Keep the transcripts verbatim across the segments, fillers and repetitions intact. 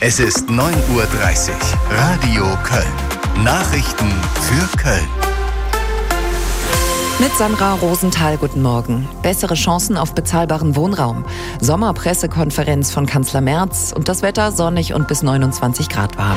Es ist neun Uhr dreißig. Radio Köln. Nachrichten für Köln. Mit Sandra Rosenthal, guten Morgen. Bessere Chancen auf bezahlbaren Wohnraum. Sommerpressekonferenz von Kanzler Merz und das Wetter sonnig und bis neunundzwanzig Grad warm.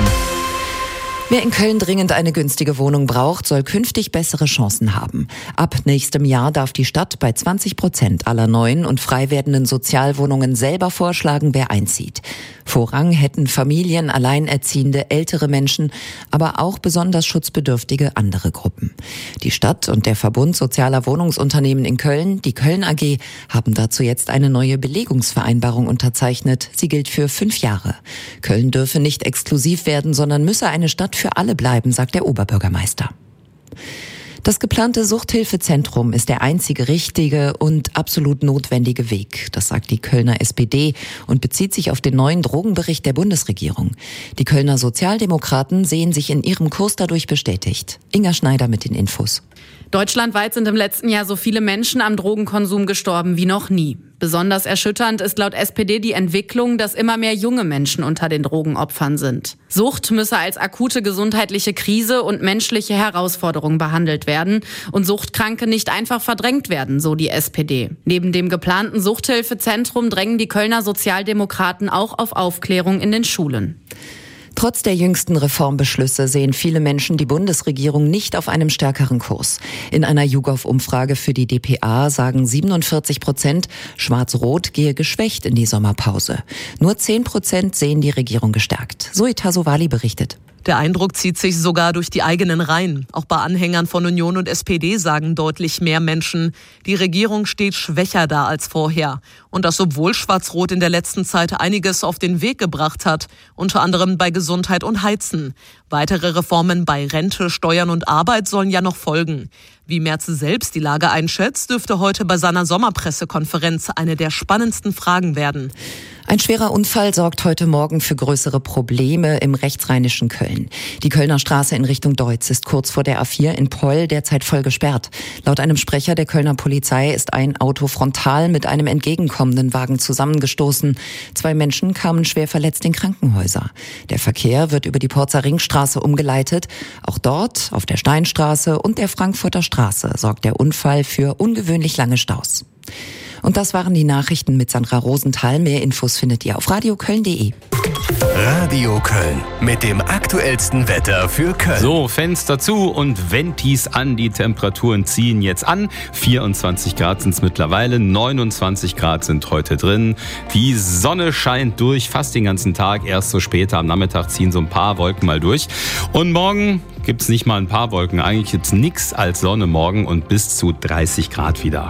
Wer in Köln dringend eine günstige Wohnung braucht, soll künftig bessere Chancen haben. Ab nächstem Jahr darf die Stadt bei zwanzig Prozent aller neuen und frei werdenden Sozialwohnungen selber vorschlagen, wer einzieht. Vorrang hätten Familien, Alleinerziehende, ältere Menschen, aber auch besonders schutzbedürftige andere Gruppen. Die Stadt und der Verbund Sozialer Wohnungsunternehmen in Köln, die Köln A G, haben dazu jetzt eine neue Belegungsvereinbarung unterzeichnet. Sie gilt für fünf Jahre. Köln dürfe nicht exklusiv werden, sondern müsse eine Stadt für alle bleiben, sagt der Oberbürgermeister. Das geplante Suchthilfezentrum ist der einzige richtige und absolut notwendige Weg. Das sagt die Kölner S P D und bezieht sich auf den neuen Drogenbericht der Bundesregierung. Die Kölner Sozialdemokraten sehen sich in ihrem Kurs dadurch bestätigt. Inga Schneider mit den Infos. Deutschlandweit sind im letzten Jahr so viele Menschen am Drogenkonsum gestorben wie noch nie. Besonders erschütternd ist laut S P D die Entwicklung, dass immer mehr junge Menschen unter den Drogenopfern sind. Sucht müsse als akute gesundheitliche Krise und menschliche Herausforderung behandelt werden und Suchtkranke nicht einfach verdrängt werden, so die S P D. Neben dem geplanten Suchthilfezentrum drängen die Kölner Sozialdemokraten auch auf Aufklärung in den Schulen. Trotz der jüngsten Reformbeschlüsse sehen viele Menschen die Bundesregierung nicht auf einem stärkeren Kurs. In einer YouGov-Umfrage für die D P A sagen siebenundvierzig Prozent, Schwarz-Rot gehe geschwächt in die Sommerpause. Nur zehn Prozent sehen die Regierung gestärkt. Zoe Tassovali berichtet. Der Eindruck zieht sich sogar durch die eigenen Reihen. Auch bei Anhängern von Union und S P D sagen deutlich mehr Menschen, die Regierung steht schwächer da als vorher. Und das, obwohl Schwarz-Rot in der letzten Zeit einiges auf den Weg gebracht hat, unter anderem bei Gesundheit und Heizen. Weitere Reformen bei Rente, Steuern und Arbeit sollen ja noch folgen. Wie Merz selbst die Lage einschätzt, dürfte heute bei seiner Sommerpressekonferenz eine der spannendsten Fragen werden. Ein schwerer Unfall sorgt heute Morgen für größere Probleme im rechtsrheinischen Köln. Die Kölner Straße in Richtung Deutz ist kurz vor der A vier in Poll derzeit voll gesperrt. Laut einem Sprecher der Kölner Polizei ist ein Auto frontal mit einem entgegenkommenden Wagen zusammengestoßen. Zwei Menschen kamen schwer verletzt in Krankenhäuser. Der Verkehr wird über die Porzer Ringstraße umgeleitet. Auch dort, auf der Steinstraße und der Frankfurter Straße, sorgt der Unfall für ungewöhnlich lange Staus. Und das waren die Nachrichten mit Sandra Rosenthal. Mehr Infos findet ihr auf radioköln punkt de. Radio Köln mit dem aktuellsten Wetter für Köln. So, Fenster zu und Ventis an. Die Temperaturen ziehen jetzt an. vierundzwanzig Grad sind es mittlerweile, neunundzwanzig Grad sind heute drin. Die Sonne scheint durch, fast den ganzen Tag. Erst so später am Nachmittag ziehen so ein paar Wolken mal durch. Und morgen gibt es nicht mal ein paar Wolken. Eigentlich gibt es nichts als Sonne morgen und bis zu dreißig Grad wieder.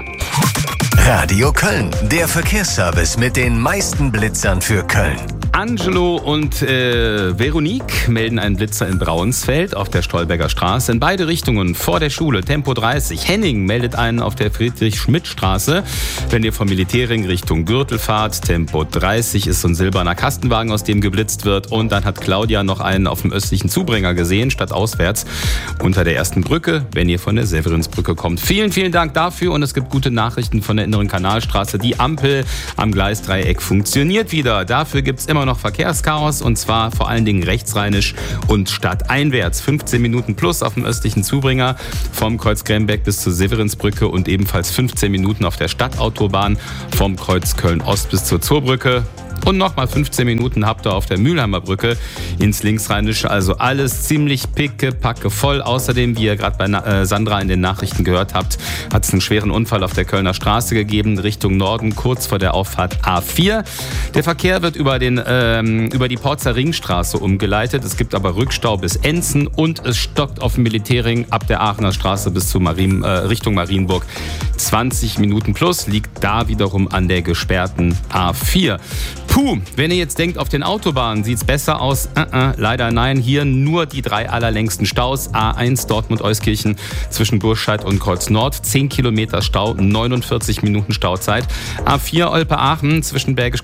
Radio Köln, der Verkehrsservice mit den meisten Blitzern für Köln. Angelo und äh, Veronique melden einen Blitzer in Braunsfeld auf der Stolberger Straße. In beide Richtungen vor der Schule, Tempo dreißig. Henning meldet einen auf der Friedrich-Schmidt-Straße. Wenn ihr vom Militärring Richtung Gürtel fahrt, Tempo dreißig ist so ein silberner Kastenwagen, aus dem geblitzt wird. Und dann hat Claudia noch einen auf dem östlichen Zubringer gesehen, statt auswärts unter der ersten Brücke, wenn ihr von der Severinsbrücke kommt. Vielen, vielen Dank dafür und es gibt gute Nachrichten von der Inneren Kanalstraße. Die Ampel am Gleisdreieck funktioniert wieder. Dafür gibt es immer noch Verkehrschaos und zwar vor allen Dingen rechtsrheinisch und stadteinwärts. fünfzehn Minuten plus auf dem östlichen Zubringer vom Kreuz Grembeck bis zur Severinsbrücke und ebenfalls fünfzehn Minuten auf der Stadtautobahn vom Kreuz Köln-Ost bis zur Zollbrücke. Und nochmal fünfzehn Minuten habt ihr auf der Mülheimer Brücke ins Linksrheinische. Also alles ziemlich pickepacke voll. Außerdem, wie ihr gerade bei äh, Sandra in den Nachrichten gehört habt, hat es einen schweren Unfall auf der Kölner Straße gegeben, Richtung Norden, kurz vor der Auffahrt A vier. Der Verkehr wird über, den, ähm, über die Porzer Ringstraße umgeleitet. Es gibt aber Rückstau bis Enzen und es stockt auf dem Militärring ab der Aachener Straße bis zu Marien, äh, Richtung Marienburg. zwanzig Minuten plus liegt da wiederum an der gesperrten A vier. Puh, wenn ihr jetzt denkt, auf den Autobahnen sieht's besser aus, äh, äh, leider nein, hier nur die drei allerlängsten Staus. A eins Dortmund-Euskirchen zwischen Burscheid und Kreuz Nord, zehn Kilometer Stau, neunundvierzig Minuten Stauzeit. A vier Olpe-Aachen zwischen Bergisch Gladbach,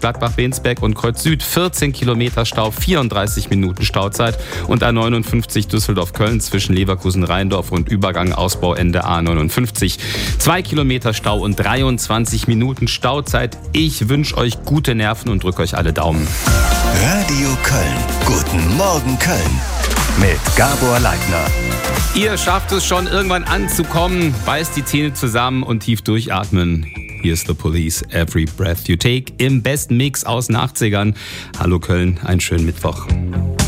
Frensberg und Kreuz Süd vierzehn Kilometer Stau, vierunddreißig Minuten Stauzeit. Und A neunundfünfzig Düsseldorf-Köln zwischen Leverkusen-Rheindorf und Übergang Ausbauende A neunundfünfzig. Zwei Kilometer Stau und dreiundzwanzig Minuten Stauzeit. Ich wünsche euch gute Nerven und drücke euch alle Daumen. Radio Köln. Guten Morgen Köln. Mit Gabor Leitner. Ihr schafft es schon, irgendwann anzukommen. Beißt die Zähne zusammen und tief durchatmen. Here's the Police, Every Breath You Take im besten Mix aus den achtzigern. Hallo Köln, einen schönen Mittwoch.